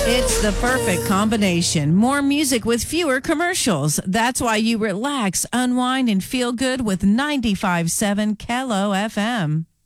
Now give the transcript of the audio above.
It's the perfect combination. More music with fewer commercials. That's why you relax, unwind, and feel good with 95.7 KELO FM.